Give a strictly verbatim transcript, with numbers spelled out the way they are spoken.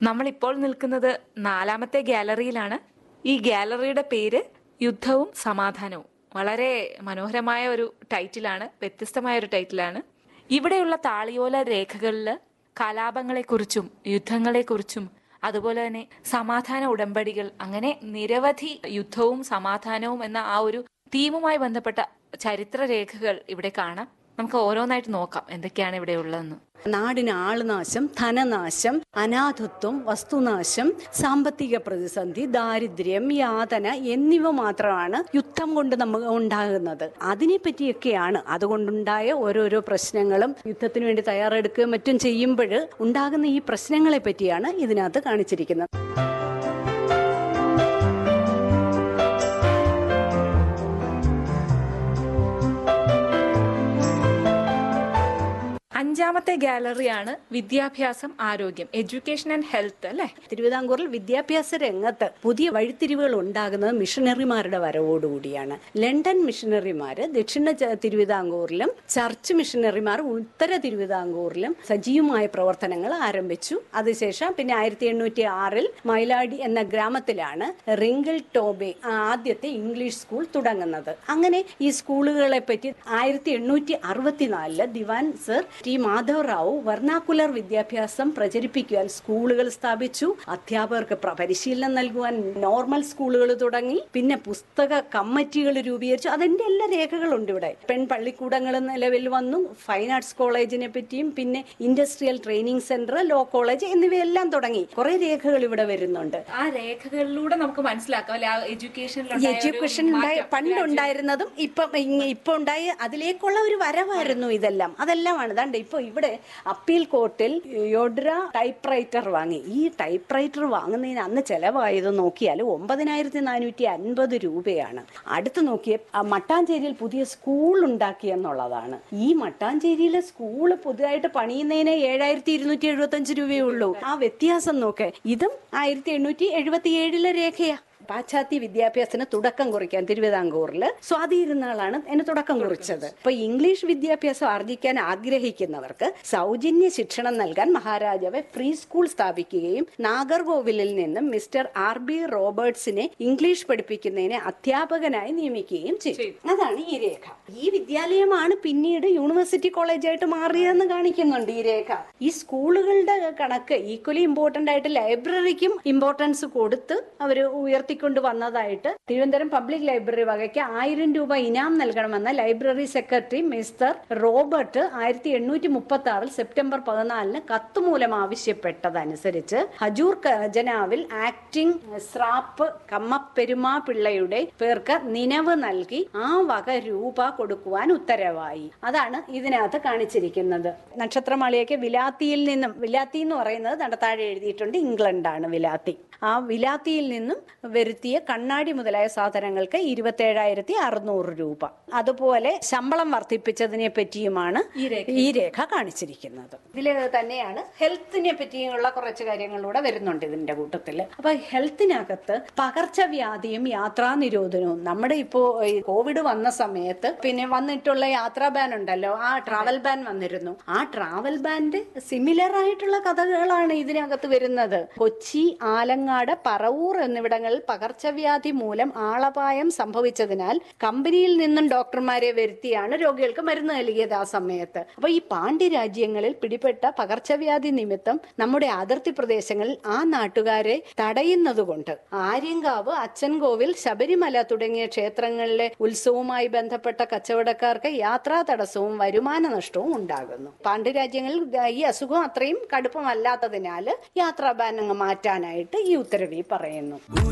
നമ്മളിപ്പോൾ നിൽക്കുന്നത് നാലാമത്തെ ഗാലറിയിലാണ്. ഈ ഗാലറിയുടെ പേര് യുദ്ധവും സമാധാനവും. വളരെ മനോഹരമായ ഒരു ടൈറ്റിലാണ്, വ്യത്യസ്തമായ ഒരു ടൈറ്റിലാണ്. ഇവിടെയുള്ള താളിയോല രേഖകളിൽ കലാപങ്ങളെക്കുറിച്ചും യുദ്ധങ്ങളെക്കുറിച്ചും അതുപോലെ തന്നെ സമാധാന ഉടമ്പടികൾ, അങ്ങനെ നിരവധി യുദ്ധവും സമാധാനവും എന്ന ആ ഒരു തീമുമായി ബന്ധപ്പെട്ട ചരിത്ര രേഖകൾ ഇവിടെ കാണാം. നമുക്ക് ഓരോന്നായിട്ട് നോക്കാം എന്തൊക്കെയാണ് ഇവിടെ ഉള്ളതെന്ന്. നാടിന് ആൾനാശം, ധനനാശം, അനാഥത്വം, വസ്തുനാശം, സാമ്പത്തിക പ്രതിസന്ധി, ദാരിദ്ര്യം, യാതന എന്നിവ മാത്രമാണ് യുദ്ധം കൊണ്ട് നമുക്ക് ഉണ്ടാകുന്നത്. അതിനെ പറ്റിയൊക്കെയാണ്, അതുകൊണ്ടുണ്ടായ ഓരോരോ പ്രശ്നങ്ങളും യുദ്ധത്തിന് വേണ്ടി തയ്യാറെടുക്കുകയും മറ്റും ചെയ്യുമ്പോൾ ഉണ്ടാകുന്ന ഈ പ്രശ്നങ്ങളെ പറ്റിയാണ് ഇതിനകത്ത് കാണിച്ചിരിക്കുന്നത്. അഞ്ചാമത്തെ ഗാലറിയാണ് വിദ്യാഭ്യാസം, ആരോഗ്യം, എഡ്യൂക്കേഷൻ ആൻഡ് ഹെൽത്ത് അല്ലെ. തിരുവിതാംകൂറിൽ വിദ്യാഭ്യാസ രംഗത്ത് പുതിയ വഴിത്തിരിവുകൾ ഉണ്ടാകുന്നത് മിഷണറിമാരുടെ വരവോടുകൂടിയാണ്. ലണ്ടൻ മിഷണറിമാര് ദക്ഷിണ തിരുവിതാംകൂറിലും ചർച്ച് മിഷണറിമാർ ഉത്തര തിരുവിതാംകൂറിലും സജീവമായ പ്രവർത്തനങ്ങൾ ആരംഭിച്ചു. അതിനുശേഷം പിന്നെ ആയിരത്തി എണ്ണൂറ്റി ആറിൽ മൈലാടി എന്ന ഗ്രാമത്തിലാണ് റിങ്കിൾ ടോബെ ആദ്യത്തെ ഇംഗ്ലീഷ് സ്കൂൾ തുടങ്ങുന്നത്. അങ്ങനെ ഈ സ്കൂളുകളെ പറ്റി ആയിരത്തി എണ്ണൂറ്റി അറുപത്തിനാലില് ദിവാൻ sir T Madhav Rao vernacular വിദ്യാഭ്യാസം പ്രചരിപ്പിക്കുവാൻ സ്കൂളുകൾ സ്ഥാപിച്ചു. അധ്യാപകർക്ക് പരിശീലനം നൽകുവാൻ നോർമൽ സ്കൂളുകൾ തുടങ്ങി. പിന്നെ പുസ്തക കമ്മിറ്റികൾ രൂപീകരിച്ചു. അതിന്റെ എല്ലാ രേഖകളുണ്ട് ഇവിടെ. പെൺ പള്ളിക്കൂടങ്ങൾ നിലവിൽ വന്നു. ഫൈൻ ആർട്സ് കോളേജിനെ പറ്റിയും പിന്നെ industrial training centre, law college എന്നിവയെല്ലാം തുടങ്ങി. കുറെ രേഖകൾ ഇവിടെ വരുന്നുണ്ട്. ആ രേഖകളിലൂടെ നമുക്ക് മനസ്സിലാക്കാം എഡ്യൂക്കേഷൻ പണ്ടുണ്ടായിരുന്നതും ഇപ്പൊ ഇപ്പൊ ഉണ്ടായ അതിലേക്കുള്ള ഒരു വരവായിരുന്നു ഇതെല്ലാം. അതെല്ലാമാണ്. അതാണ്ട് ഇപ്പൊ ഇവിടെ അപ്പീൽ കോർട്ടിൽ യോഡ്ര ടൈപ്പ് റൈറ്റർ വാങ്ങി. ഈ ടൈപ്പ് റൈറ്റർ വാങ്ങുന്നതിന് അന്ന് ചെലവായത് നോക്കിയാൽ ഒമ്പതിനായിരത്തി നാനൂറ്റി അൻപത് രൂപയാണ്. അടുത്ത് നോക്കിയ മട്ടാഞ്ചേരിയിൽ പുതിയ സ്കൂൾ ഉണ്ടാക്കിയെന്നുള്ളതാണ്. ഈ മട്ടാഞ്ചേരിയിലെ സ്കൂള് പുതുതായിട്ട് പണിയുന്നതിന് ഏഴായിരത്തി ഇരുന്നൂറ്റി എഴുപത്തി അഞ്ച് രൂപയേ ഉള്ളൂ. ആ വ്യത്യാസം നോക്ക്. ഇതും ആയിരത്തി എണ്ണൂറ്റി എഴുപത്തി ഏഴിലെ രേഖയാ. പാശ്ചാത്യ വിദ്യാഭ്യാസത്തിന് തുടക്കം കുറിക്കാൻ തിരുവിതാംകൂറിൽ സ്വാതിയിരുന്നാളാണ് അതിന് തുടക്കം കുറിച്ചത്. അപ്പൊ ഇംഗ്ലീഷ് വിദ്യാഭ്യാസം ആർജിക്കാൻ ആഗ്രഹിക്കുന്നവർക്ക് സൗജന്യ ശിക്ഷണം നൽകാൻ മഹാരാജാവ് ഫ്രീ സ്കൂൾ സ്ഥാപിക്കുകയും നാഗർകോവിലിൽ നിന്നും മിസ്റ്റർ ആർ ബി റോബർട്സിനെ ഇംഗ്ലീഷ് പഠിപ്പിക്കുന്നതിന് അധ്യാപകനായി നിയമിക്കുകയും ചെയ്തു. അതാണ് ഈ രേഖ. ഈ വിദ്യാലയമാണ് പിന്നീട് യൂണിവേഴ്സിറ്റി കോളേജായിട്ട് മാറിയതെന്ന് കാണിക്കുന്നുണ്ട് ഈ രേഖ. ഈ സ്കൂളുകളുടെ കണക്ക് ഈക്വലി ഇമ്പോർട്ടന്റ് ആയിട്ട് ലൈബ്രറിക്കും ഇമ്പോർട്ടൻസ് കൊടുത്ത് അവർ ഉയർത്തി കൊണ്ട് വന്നതായിട്ട് തിരുവനന്തപുരം പബ്ലിക് ലൈബ്രറി വകയ്ക്ക് ആയിരം രൂപ ഇനാം നൽകണമെന്ന ലൈബ്രറി സെക്രട്ടറി മിസ്റ്റർ റോബർട്ട് ആയിരത്തി എണ്ണൂറ്റി മുപ്പത്തി ആറിൽ സെപ്റ്റംബർ പതിനാലിന് കത്തുമൂലം ആവശ്യപ്പെട്ടതനുസരിച്ച് ഹജൂർ ഖജനാവിൽ ആക്ടിംഗ് സ്രാപ്പ് കമ്മപ്പെരുമാ പിള്ളയുടെ പേർക്ക് നിലവ് നൽകി ആ വക രൂപ കൊടുക്കുവാൻ ഉത്തരവായി. അതാണ് ഇതിനകത്ത് കാണിച്ചിരിക്കുന്നത്. നക്ഷത്രമാളിയൊക്കെ വിലാത്തിയിൽ നിന്നും, വിലാത്തി എന്ന് പറയുന്നത് നടത്താഴെ എഴുതിയിട്ടുണ്ട്, ഇംഗ്ലണ്ടാണ് വിലാത്തി. ആ വിലാത്തിയിൽ നിന്നും വരുത്തിയ കണ്ണാടി മുതലായ സാധനങ്ങൾക്ക് ഇരുപത്തേഴായിരത്തി അറുന്നൂറ് രൂപ. അതുപോലെ ശമ്പളം വർദ്ധിപ്പിച്ചതിനെ പറ്റിയുമാണ് ഈ രേഖ കാണിച്ചിരിക്കുന്നത്. ഇതിൽ തന്നെയാണ് ഹെൽത്തിനെ പറ്റിയുള്ള കുറച്ച് കാര്യങ്ങളിലൂടെ വരുന്നുണ്ട് ഇതിന്റെ കൂട്ടത്തിൽ. അപ്പൊ ഹെൽത്തിനകത്ത് പകർച്ചവ്യാധിയും യാത്രാ നിരോധനവും, നമ്മുടെ ഇപ്പോ കോവിഡ് വന്ന സമയത്ത് പിന്നെ വന്നിട്ടുള്ള യാത്രാ ബാൻ ഉണ്ടല്ലോ, ആ ട്രാവൽ ബാൻ വന്നിരുന്നു. ആ ട്രാവൽ ബാൻഡ് സിമിലർ ആയിട്ടുള്ള കഥകളാണ് ഇതിനകത്ത് വരുന്നത്. കൊച്ചി, ആലങ്ങാട്, പറവൂർ എന്നിവിടങ്ങളിൽ പകർച്ചവ്യാധി മൂലം ആളപായം സംഭവിച്ചതിനാൽ കമ്പനിയിൽ നിന്നും ഡോക്ടർമാരെ വരുത്തിയാണ് രോഗികൾക്ക് മരുന്ന് നൽകിയത് ആ സമയത്ത്. അപ്പൊ ഈ പാണ്ഡ്യ രാജ്യങ്ങളിൽ പിടിപെട്ട പകർച്ചവ്യാധി നിമിത്തം നമ്മുടെ അതിർത്തി പ്രദേശങ്ങളിൽ ആ നാട്ടുകാരെ തടയുന്നതുകൊണ്ട് ആര്യങ്കാവ്, അച്ചൻകോവിൽ, ശബരിമല തുടങ്ങിയ ക്ഷേത്രങ്ങളിലെ ഉത്സവവുമായി ബന്ധപ്പെട്ട കച്ചവടക്കാർക്ക് യാത്രാ തടസ്സവും വരുമാന നഷ്ടവും ഉണ്ടാകുന്നു. പാണ്ഡ്യ രാജ്യങ്ങളിൽ ഈ അസുഖം അത്രയും കടുപ്പമല്ലാത്തതിനാൽ യാത്രാ ബാൻ അങ്ങ് മാറ്റാനായിട്ട് ഈ ഉത്തരവിൽ പറയുന്നു.